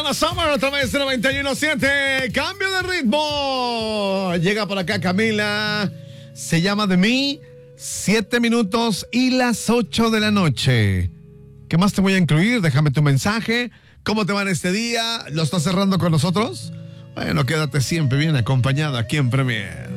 Donna Summer a través de 91.7. Cambio de ritmo. Llega por acá Camila. Se llama De mí. 7 minutos y las 8 de la noche. ¿Qué más te voy a incluir? Déjame tu mensaje. ¿Cómo te va en este día? ¿Lo estás cerrando con nosotros? Bueno, quédate siempre bien acompañado aquí en Premier.